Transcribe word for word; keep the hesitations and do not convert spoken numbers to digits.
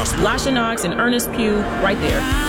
That's Lasha Knox and Ernest Pugh right there.